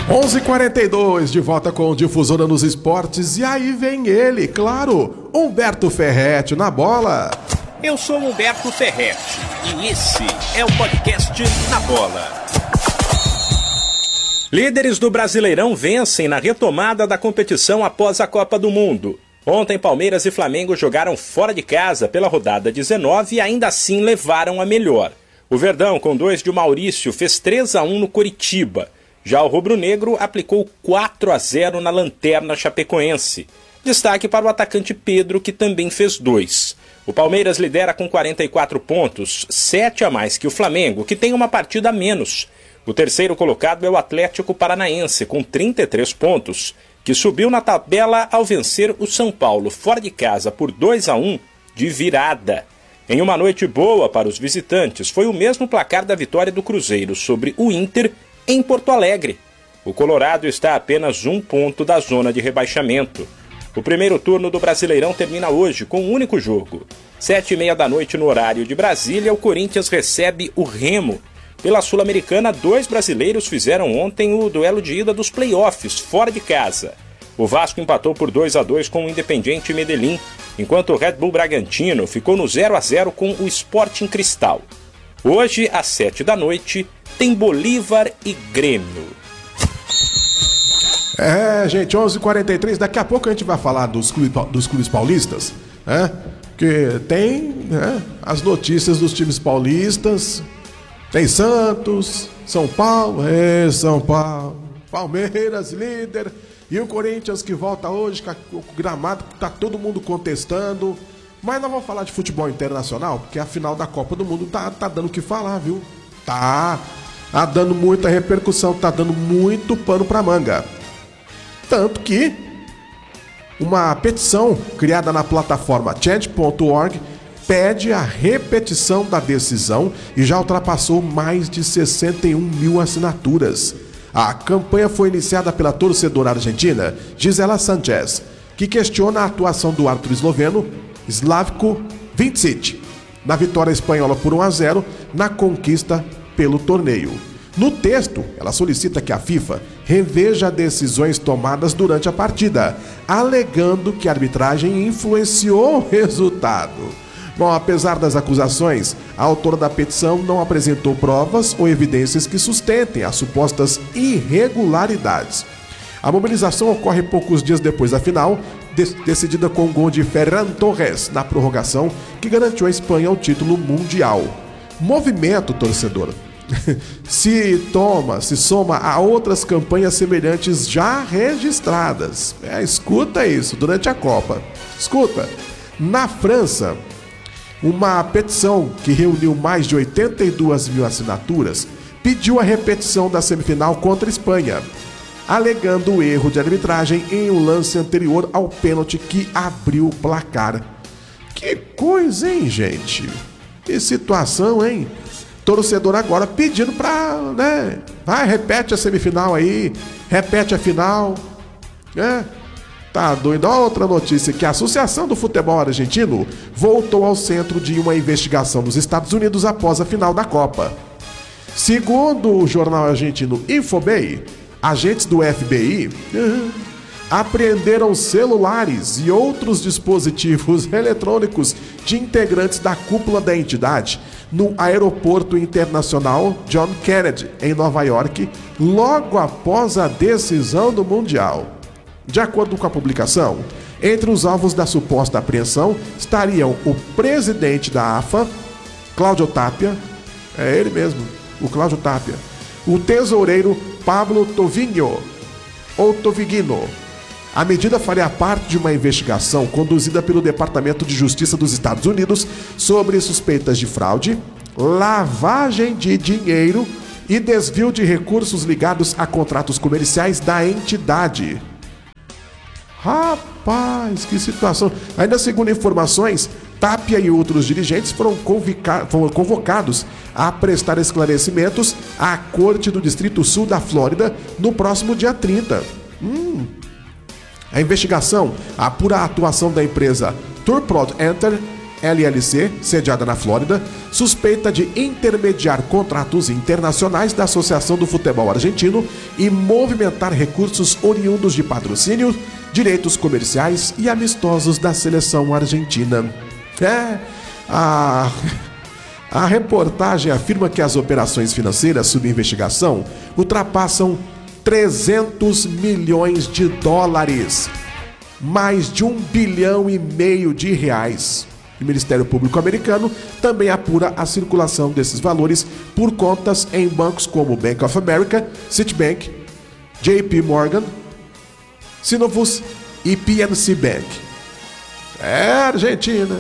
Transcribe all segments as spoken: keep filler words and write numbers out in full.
onze e quarenta e dois, de volta com Difusora nos Esportes. E aí vem ele, claro, Humberto Ferretti na bola. Eu sou Humberto Ferretti e esse é o podcast Na Bola. Líderes do Brasileirão vencem na retomada da competição após a Copa do Mundo. Ontem, Palmeiras e Flamengo jogaram fora de casa pela rodada dezenove e ainda assim levaram a melhor. O Verdão, com dois de Maurício, fez três a um no Coritiba. Já o rubro-negro aplicou quatro a zero na lanterna chapecoense. Destaque para o atacante Pedro, que também fez dois. O Palmeiras lidera com quarenta e quatro pontos, sete a mais que o Flamengo, que tem uma partida a menos. O terceiro colocado é o Atlético Paranaense, com trinta e três pontos, que subiu na tabela ao vencer o São Paulo fora de casa por dois a um de virada. Em uma noite boa para os visitantes, foi o mesmo placar da vitória do Cruzeiro sobre o Inter em Porto Alegre. O Colorado está a apenas um ponto da zona de rebaixamento. O primeiro turno do Brasileirão termina hoje com um único jogo. Sete e meia da noite no horário de Brasília, o Corinthians recebe o Remo. Pela Sul-Americana, dois brasileiros fizeram ontem o duelo de ida dos playoffs, fora de casa. O Vasco empatou por dois a dois com o Independiente Medellín, enquanto o Red Bull Bragantino ficou no zero a zero com o Sporting Cristal. Hoje, às sete da noite, tem Bolívar e Grêmio. É, gente, onze e quarenta e três, daqui a pouco a gente vai falar dos clubes, dos clubes paulistas, né? Que tem, né, as notícias dos times paulistas. Tem Santos, São Paulo, é, São Paulo, Palmeiras, líder, e o Corinthians que volta hoje, com o gramado que tá todo mundo contestando. Mas nós vamos falar de futebol internacional, porque a final da Copa do Mundo tá, tá dando o que falar, viu? Tá, tá dando muita repercussão, tá dando muito pano pra manga. Tanto que uma petição criada na plataforma change ponto org pede a repetição da decisão e já ultrapassou mais de sessenta e um mil assinaturas. A campanha foi iniciada pela torcedora argentina Gisela Sánchez, que questiona a atuação do árbitro esloveno Slavko Vincic na vitória espanhola por um a zero na conquista pelo torneio. No texto, ela solicita que a FIFA reveja decisões tomadas durante a partida, alegando que a arbitragem influenciou o resultado. Bom, apesar das acusações, a autora da petição não apresentou provas ou evidências que sustentem as supostas irregularidades. A mobilização ocorre poucos dias depois da final, decidida com o gol de Ferran Torres na prorrogação, que garantiu à Espanha o título mundial. Movimento, torcedor, se toma, se soma a outras campanhas semelhantes já registradas. É, escuta isso, durante a Copa. Escuta, na França, uma petição que reuniu mais de oitenta e duas mil assinaturas pediu a repetição da semifinal contra a Espanha, alegando o erro de arbitragem em um lance anterior ao pênalti que abriu o placar. Que coisa, hein, gente? Que situação, hein? Torcedor agora pedindo pra, né? Vai, repete a semifinal aí, repete a final, né? Tá doido. Ó, outra notícia, que a Associação do Futebol Argentino voltou ao centro de uma investigação nos Estados Unidos após a final da Copa. Segundo o jornal argentino Infobay, agentes do F B I uh, apreenderam celulares e outros dispositivos eletrônicos de integrantes da cúpula da entidade no aeroporto internacional John Kennedy, em Nova York, logo após a decisão do Mundial. De acordo com a publicação, entre os alvos da suposta apreensão estariam o presidente da A F A, Cláudio Tapia, é ele mesmo, o Cláudio Tapia, o tesoureiro Pablo Tovinho, ou Tovigino. A medida faria parte de uma investigação conduzida pelo Departamento de Justiça dos Estados Unidos sobre suspeitas de fraude, lavagem de dinheiro e desvio de recursos ligados a contratos comerciais da entidade. Rapaz, que situação! Ainda segundo informações, Tapia e outros dirigentes foram, convoca- foram convocados a prestar esclarecimentos à Corte do Distrito Sul da Flórida no próximo dia trinta. Hum... A investigação apura a atuação da empresa Turprod Enter L L C, sediada na Flórida, suspeita de intermediar contratos internacionais da Associação do Futebol Argentino e movimentar recursos oriundos de patrocínio, direitos comerciais e amistosos da seleção argentina. É, a, a reportagem afirma que as operações financeiras sob investigação ultrapassam trezentos milhões de dólares, mais de um bilhão e meio de reais. O Ministério Público americano também apura a circulação desses valores por contas em bancos como Bank of America, Citibank, J P Morgan, Synovus e P N C Bank. É, Argentina.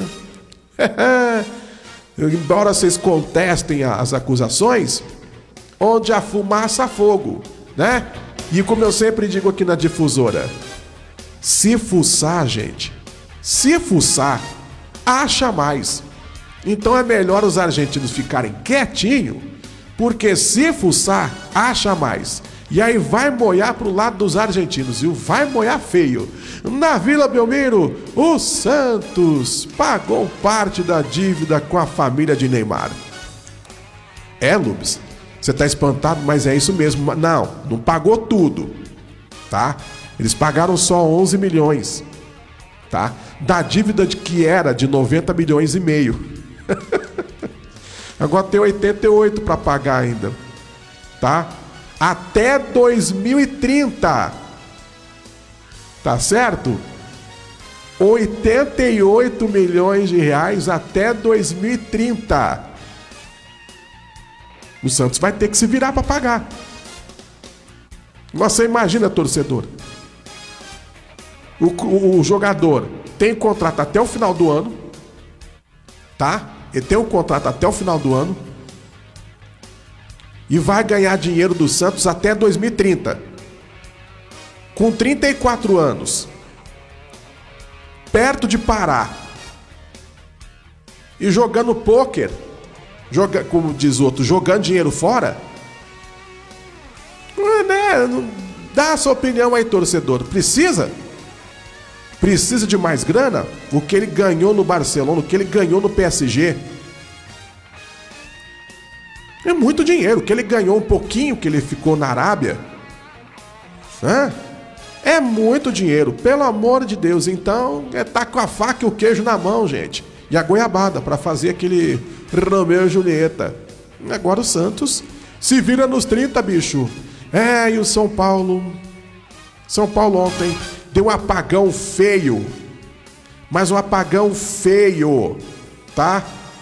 Embora vocês contestem as acusações, onde há fumaça, há fogo, né? E como eu sempre digo aqui na difusora, se fuçar, gente, se fuçar, acha mais. Então é melhor os argentinos ficarem quietinhos, porque se fuçar, acha mais. E aí vai moiar pro lado dos argentinos, viu? Vai moiar feio. Na Vila Belmiro, o Santos pagou parte da dívida com a família de Neymar. É, Lubes, você tá espantado, mas é isso mesmo. Não, não pagou tudo, tá? Eles pagaram só onze milhões, tá? Da dívida de que era de noventa milhões e meio. Agora tem oitenta e oito para pagar ainda, tá? Até dois mil e trinta. Tá certo? oitenta e oito milhões de reais até dois mil e trinta. O Santos vai ter que se virar para pagar. Você imagina, torcedor. O, o, o jogador tem contrato até o final do ano, tá? Ele tem um contrato até o final do ano e vai ganhar dinheiro do Santos até dois mil e trinta. Com trinta e quatro anos, perto de parar e jogando pôquer, joga, como diz o outro, jogando dinheiro fora. Né? Dá a sua opinião aí, torcedor. Precisa? Precisa de mais grana? O que ele ganhou no Barcelona, o que ele ganhou no P S G. É muito dinheiro. O que ele ganhou um pouquinho, que ele ficou na Arábia. Hã? É muito dinheiro, pelo amor de Deus. Então, é tá com a faca e o queijo na mão, gente. E a goiabada para fazer aquele Romeu e Julieta. Agora o Santos se vira nos trinta, bicho. É, e o São Paulo... São Paulo ontem deu um apagão feio. Mas um apagão feio, tá?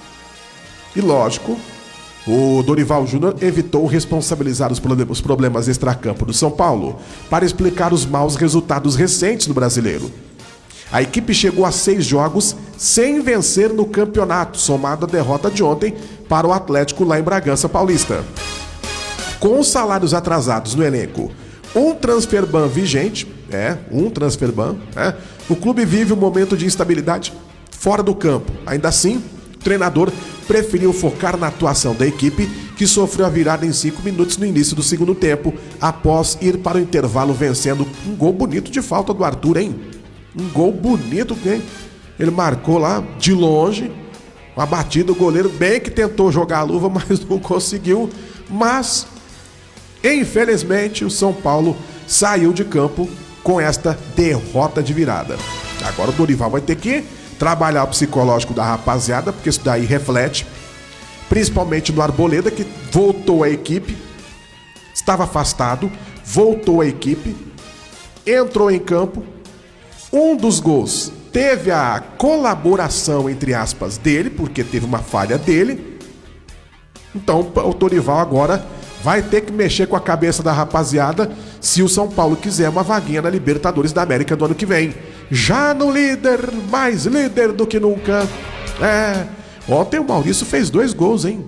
E lógico, o Dorival Júnior evitou responsabilizar os problemas extracampo do São Paulo para explicar os maus resultados recentes do brasileiro. A equipe chegou a seis jogos sem vencer no campeonato, somado à derrota de ontem para o Atlético lá em Bragança Paulista. Com os salários atrasados no elenco, um transfer ban vigente, é, um transfer ban, é, o clube vive um momento de instabilidade fora do campo. Ainda assim, o treinador preferiu focar na atuação da equipe, que sofreu a virada em cinco minutos no início do segundo tempo, após ir para o intervalo vencendo um gol bonito de falta do Arthur, hein? Um gol bonito, hein? Ele marcou lá de longe, uma batida, o goleiro bem que tentou jogar a luva, mas não conseguiu. Mas, infelizmente, o São Paulo saiu de campo com esta derrota de virada. Agora o Dorival vai ter que trabalhar o psicológico da rapaziada, porque isso daí reflete, principalmente no Arboleda, que voltou à equipe, estava afastado, voltou à equipe, entrou em campo. Um dos gols teve a colaboração, entre aspas, dele, porque teve uma falha dele. Então o Dorival agora vai ter que mexer com a cabeça da rapaziada se o São Paulo quiser uma vaguinha na Libertadores da América do ano que vem. Já no líder, mais líder do que nunca. É, ontem o Maurício fez dois gols, hein?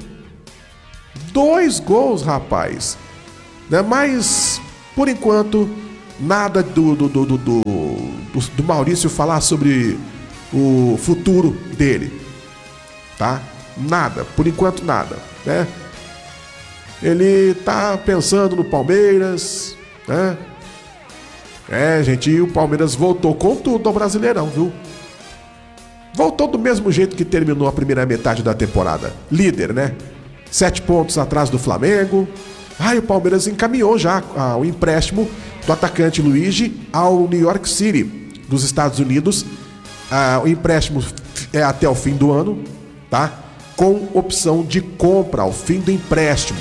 Dois gols, rapaz. Né? Mas, por enquanto, nada do, do, do, do, do, do Maurício falar sobre o futuro dele. Tá? Nada, por enquanto nada, né? Ele tá pensando no Palmeiras, né? É, gente, e o Palmeiras voltou com tudo ao Brasileirão, viu? voltou do mesmo jeito que terminou a primeira metade da temporada. Líder, né? Sete pontos atrás do Flamengo. Ah, e o Palmeiras encaminhou já ah, o empréstimo do atacante Luigi ao New York City, dos Estados Unidos. Ah, o empréstimo é até o fim do ano, tá? Com opção de compra ao fim do empréstimo.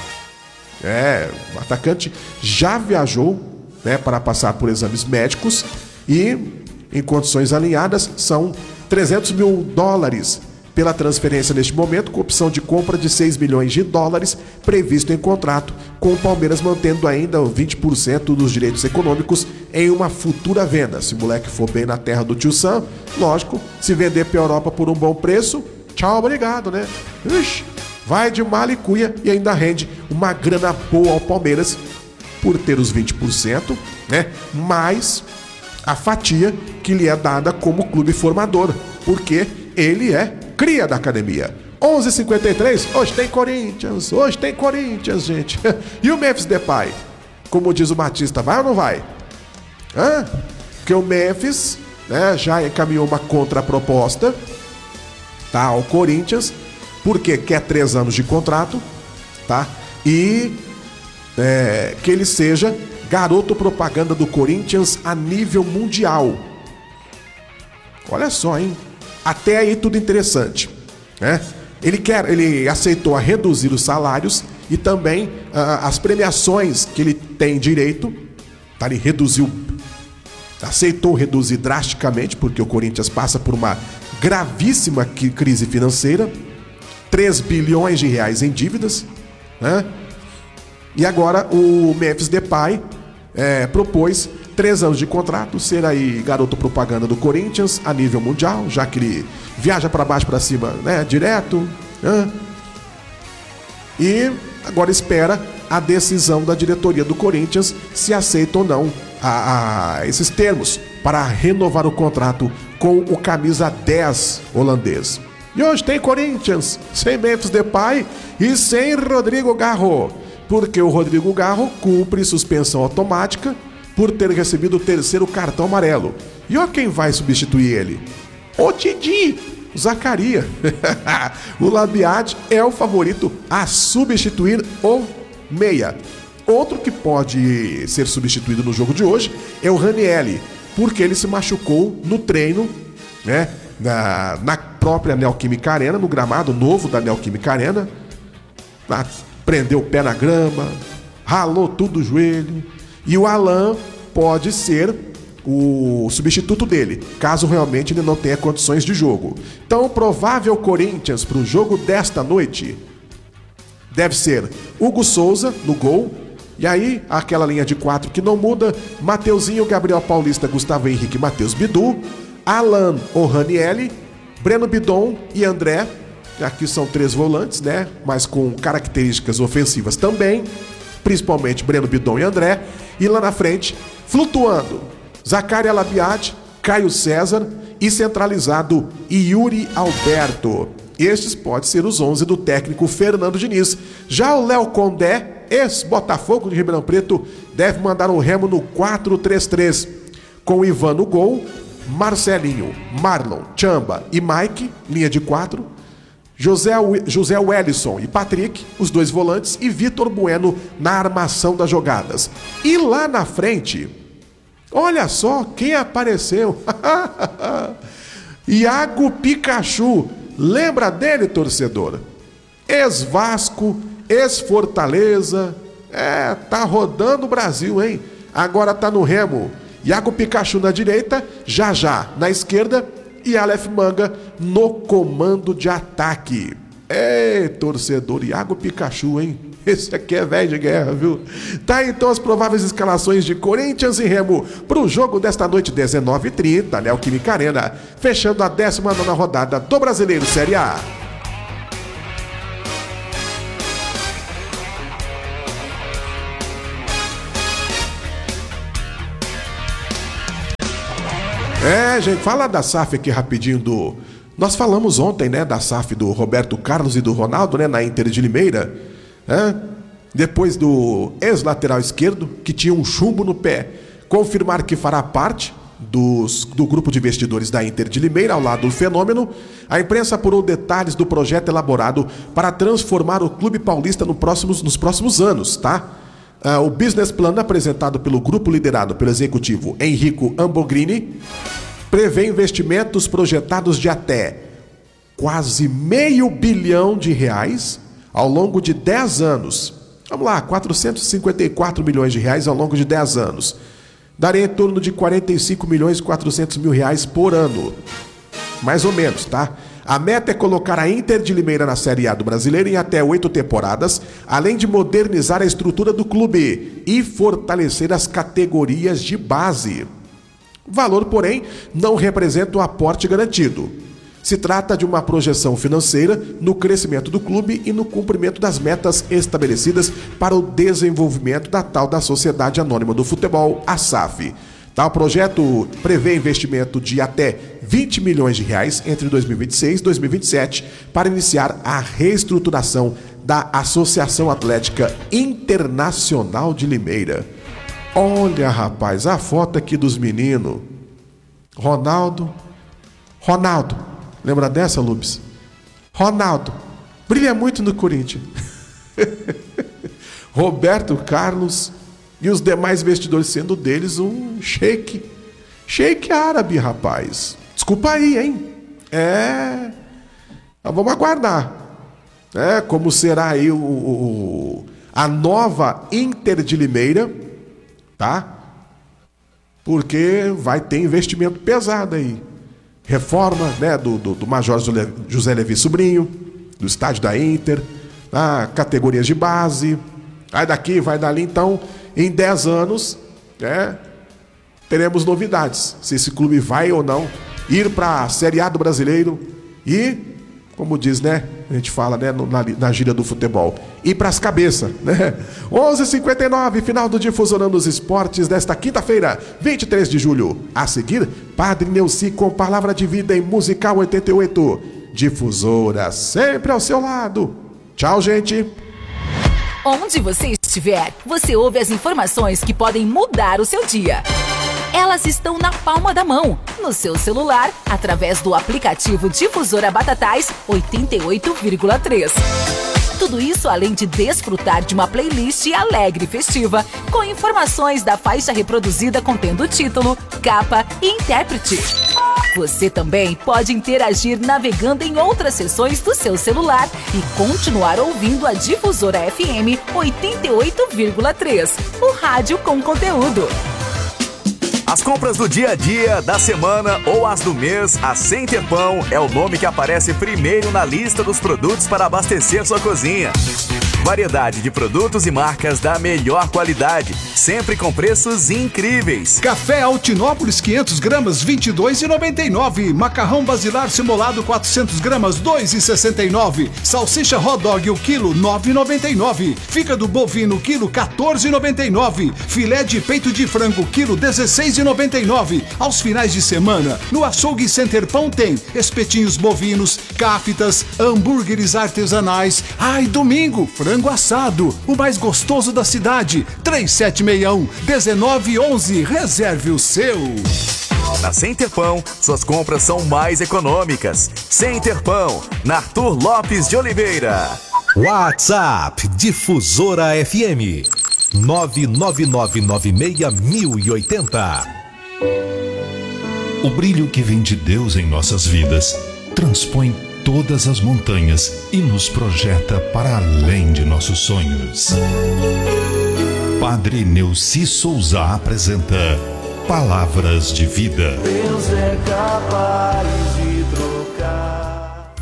É, o atacante já viajou, né, para passar por exames médicos e, em condições alinhadas, são trezentos mil dólares pela transferência neste momento, com opção de compra de seis milhões de dólares previsto em contrato, com o Palmeiras mantendo ainda vinte por cento dos direitos econômicos em uma futura venda. Se o moleque for bem na terra do tio Sam, lógico, se vender para a Europa por um bom preço, tchau, obrigado, né? Ixi, vai de mala e cuia e ainda rende uma grana boa ao Palmeiras por ter os vinte por cento, né? Mais a fatia que lhe é dada como clube formador, porque ele é cria da academia. onze e cinquenta e três, hoje tem Corinthians, hoje tem Corinthians, gente. E o Memphis Depay? Como diz o Batista, vai ou não vai? Hã? Porque o Memphis, né, já encaminhou uma contraproposta, tá, ao Corinthians, porque quer três anos de contrato, tá? E é, que ele seja garoto propaganda do Corinthians a nível mundial. Olha só, hein? Até aí tudo interessante, né? Ele quer, ele aceitou a reduzir os salários e também uh, as premiações que ele tem direito, tá? Ele reduziu, aceitou reduzir drasticamente, porque o Corinthians passa por uma gravíssima crise financeira, três bilhões de reais em dívidas, né? E agora o Memphis Depay é, propôs três anos de contrato, ser aí garoto propaganda do Corinthians a nível mundial, já que ele viaja para baixo para cima, né, direto, né? E agora espera a decisão da diretoria do Corinthians se aceita ou não a, a esses termos para renovar o contrato com o camisa dez holandês. E hoje tem Corinthians sem Memphis Depay e sem Rodrigo Garro, porque o Rodrigo Garro cumpre suspensão automática por ter recebido o terceiro cartão amarelo. E ó quem vai substituir ele? O Didi, o Zacaria. O Labiat é o favorito a substituir o meia. Outro que pode ser substituído no jogo de hoje é o Ranieri, porque ele se machucou no treino, né, na, na própria Neoquímica Arena, no gramado novo da Neoquímica Arena. Na, prendeu o pé na grama, ralou tudo o joelho. E o Alan pode ser o substituto dele, caso realmente ele não tenha condições de jogo. Então, o provável Corinthians para o jogo desta noite deve ser Hugo Souza no gol. E aí, aquela linha de quatro que não muda: Mateuzinho, Gabriel Paulista, Gustavo Henrique, Matheus Bidu, Alan O'Ranielli, Breno Bidon e André. Aqui são três volantes, né? Mas com características ofensivas também, principalmente Breno Bidon e André. E lá na frente, flutuando, Zacaria Labiat, Caio César e centralizado Yuri Alberto. Estes podem ser os onze do técnico Fernando Diniz. Já o Léo Condé, ex-Botafogo de Ribeirão Preto, deve mandar um remo no quatro três três, com Ivan no gol, Marcelinho, Marlon, Chamba e Mike, linha de quatro, José, José Wellison e Patrick, os dois volantes, e Vitor Bueno na armação das jogadas. E lá na frente, olha só quem apareceu. Iago Pikachu. Lembra dele, torcedor? Ex-Vasco, ex-Fortaleza. É, tá rodando o Brasil, hein? Agora tá no Remo. Iago Pikachu na direita, Já-Já na esquerda e Aleph Manga no comando de ataque. Ei, torcedor, Iago Pikachu, hein? Esse aqui é velho de guerra, viu? Tá então as prováveis escalações de Corinthians e Remo pro jogo desta noite, dezenove e trinta, Neoquímica Arena, fechando a décima nona rodada do Brasileiro Série A. É, gente, fala da S A F aqui rapidinho do... Nós falamos ontem, né, da S A F do Roberto Carlos e do Ronaldo, né, na Inter de Limeira, né? Depois do ex-lateral esquerdo, que tinha um chumbo no pé, confirmar que fará parte dos, do grupo de investidores da Inter de Limeira, ao lado do Fenômeno, a imprensa apurou detalhes do projeto elaborado para transformar o Clube Paulista no próximos, nos próximos anos, tá? Uh, o business plan apresentado pelo grupo liderado pelo executivo Enrico Ambogrini prevê investimentos projetados de até quase meio bilhão de reais ao longo de dez anos. Vamos lá, quatrocentos e cinquenta e quatro milhões de reais ao longo de dez anos. Daria em torno de quarenta e cinco milhões e quatrocentos mil reais por ano. Mais ou menos, tá? A meta é colocar a Inter de Limeira na Série A do Brasileiro em até oito temporadas, além de modernizar a estrutura do clube e fortalecer as categorias de base. O valor, porém, não representa o aporte garantido. Se trata de uma projeção financeira no crescimento do clube e no cumprimento das metas estabelecidas para o desenvolvimento da tal da Sociedade Anônima do Futebol, a S A F. Tal projeto prevê investimento de até vinte milhões de reais entre dois mil e vinte e seis e dois mil e vinte e sete para iniciar a reestruturação da Associação Atlética Internacional de Limeira. Olha, rapaz, a foto aqui dos meninos. Ronaldo. Ronaldo. Lembra dessa, Lubes? Ronaldo. Brilha muito no Corinthians. Roberto Carlos e os demais investidores, sendo deles um sheik. Sheik árabe, rapaz. Desculpa aí, hein? É. Mas vamos aguardar. É, como será aí o, o, a nova Inter de Limeira, tá? Porque vai ter investimento pesado aí. Reforma, né, do, do, do Major José Levi Sobrinho, do estádio da Inter, ah, categorias de base. Aí daqui, vai dali, então, em dez anos, né, teremos novidades. Se esse clube vai ou não ir para a Série A do Brasileiro e, como diz, né, a gente fala, né, na, na gíria do futebol, ir para as cabeças, né? onze e cinquenta e nove, final do Difusorando os Esportes desta quinta-feira, vinte e três de julho. A seguir, Padre Neuci com Palavra de Vida em Musical oitenta e oito. Difusora, sempre ao seu lado. Tchau, gente. Onde você estiver, você ouve as informações que podem mudar o seu dia. Elas estão na palma da mão, no seu celular, através do aplicativo Difusora Batatais oitenta e oito vírgula três. Tudo isso além de desfrutar de uma playlist alegre e festiva, com informações da faixa reproduzida contendo título, capa e intérprete. Você também pode interagir navegando em outras seções do seu celular e continuar ouvindo a Difusora F M oitenta e oito vírgula três, o rádio com conteúdo. As compras do dia a dia, da semana ou as do mês, a Center Pão é o nome que aparece primeiro na lista dos produtos para abastecer sua cozinha. Variedade de produtos e marcas da melhor qualidade, sempre com preços incríveis. Café Altinópolis quinhentos gramas, vinte e dois reais e noventa e nove centavos. Macarrão basilar simulado quatrocentos gramas, dois reais e sessenta e nove centavos. Salsicha hot dog o quilo, nove reais e noventa e nove centavos. Fígado bovino quilo, quatorze reais e noventa e nove centavos. Filé de peito de frango quilo, dezesseis reais e noventa e nove centavos. Aos finais de semana, no Açougue Center Pão tem espetinhos bovinos, cáfitas, hambúrgueres artesanais. Ai, domingo, frango assado, o mais gostoso da cidade. Três sete seis um, um nove um um, reserve o seu. Na Center Pão, suas compras são mais econômicas. Center Pão, na Arthur Lopes de Oliveira. WhatsApp Difusora F M nove nove nove nove seis mil e oitenta. O brilho que vem de Deus em nossas vidas transpõe todas as montanhas e nos projeta para além de nossos sonhos. Padre Neuci Souza apresenta Palavras de Vida. Deus é capaz de trocar.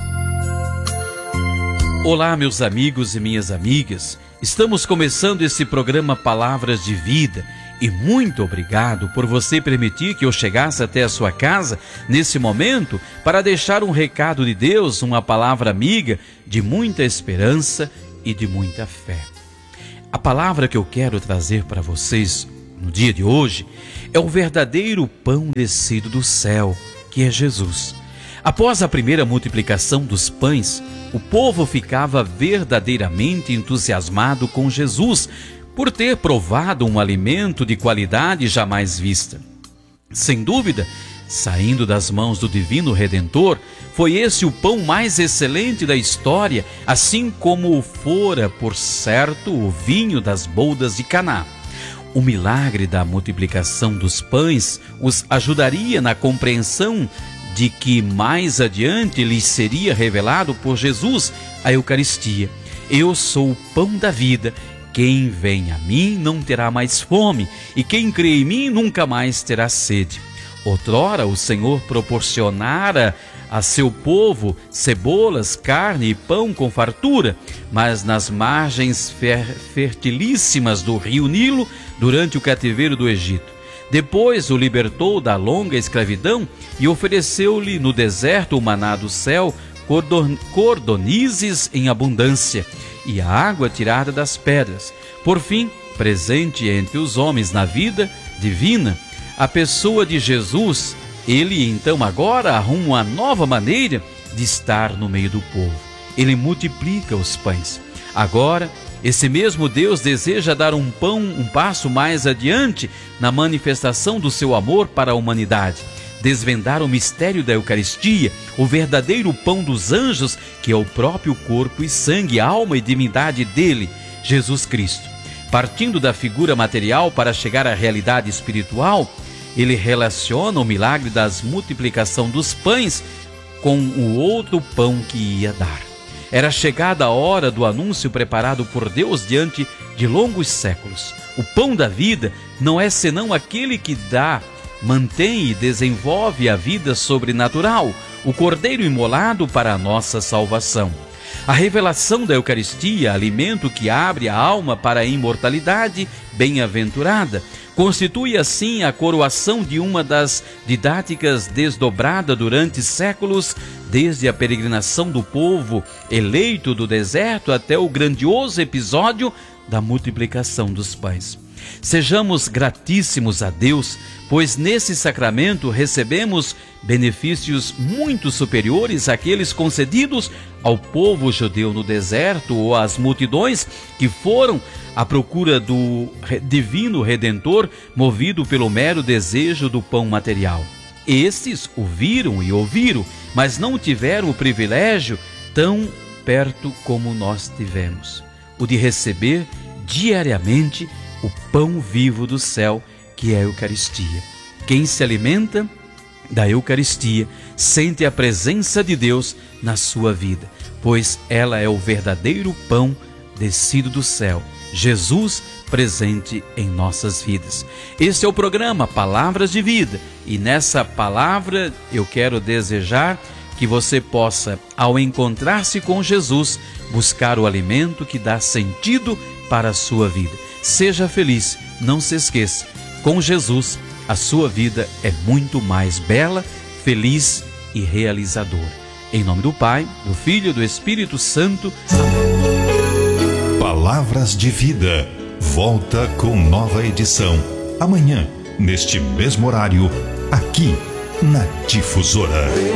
Olá, meus amigos e minhas amigas. Estamos começando esse programa Palavras de Vida. E muito obrigado por você permitir que eu chegasse até a sua casa nesse momento para deixar um recado de Deus, uma palavra amiga de muita esperança e de muita fé. A palavra que eu quero trazer para vocês no dia de hoje é o verdadeiro pão descido do céu, que é Jesus. Após a primeira multiplicação dos pães, o povo ficava verdadeiramente entusiasmado com Jesus, por ter provado um alimento de qualidade jamais vista. Sem dúvida, saindo das mãos do Divino Redentor, foi esse o pão mais excelente da história, assim como fora, por certo, o vinho das bodas de Caná. O milagre da multiplicação dos pães os ajudaria na compreensão de que mais adiante lhes seria revelado por Jesus a Eucaristia. Eu sou o pão da vida. Quem vem a mim não terá mais fome, e quem crê em mim nunca mais terá sede. Outrora o Senhor proporcionara a seu povo cebolas, carne e pão com fartura, mas nas margens fer fertilíssimas do rio Nilo, durante o cativeiro do Egito. Depois o libertou da longa escravidão e ofereceu-lhe no deserto o maná do céu, cordon cordonizes em abundância, e a água tirada das pedras. Por fim, presente entre os homens na vida divina, a pessoa de Jesus, ele então agora arruma uma nova maneira de estar no meio do povo. Ele multiplica os pães. Agora, esse mesmo Deus deseja dar um pão, um passo mais adiante na manifestação do seu amor para a humanidade. Desvendar o mistério da Eucaristia, o verdadeiro pão dos anjos, que é o próprio corpo e sangue, alma e divindade dele, Jesus Cristo. Partindo da figura material para chegar à realidade espiritual, ele relaciona o milagre da multiplicação dos pães com o outro pão que ia dar. Era chegada a hora do anúncio preparado por Deus diante de longos séculos. O pão da vida não é senão aquele que dá, mantém e desenvolve a vida sobrenatural, o Cordeiro imolado para a nossa salvação. A revelação da Eucaristia, alimento que abre a alma para a imortalidade bem-aventurada, constitui assim a coroação de uma das didáticas desdobrada durante séculos, desde a peregrinação do povo eleito do deserto até o grandioso episódio da multiplicação dos pães. Sejamos gratíssimos a Deus, pois nesse sacramento recebemos benefícios muito superiores àqueles concedidos ao povo judeu no deserto ou às multidões que foram à procura do divino Redentor, movido pelo mero desejo do pão material. Estes o viram e ouviram, mas não tiveram o privilégio tão perto como nós tivemos, o de receber diariamente o pão vivo do céu, que é a Eucaristia. Quem se alimenta da Eucaristia sente a presença de Deus na sua vida, pois ela é o verdadeiro pão descido do céu, Jesus presente em nossas vidas. Este é o programa Palavras de Vida, e nessa palavra eu quero desejar que você possa, ao encontrar-se com Jesus, buscar o alimento que dá sentido para a sua vida. Seja feliz, não se esqueça, com Jesus a sua vida é muito mais bela, feliz e realizadora. Em nome do Pai, do Filho e do Espírito Santo. Amém. Palavras de Vida volta com nova edição amanhã, neste mesmo horário, aqui na Difusora.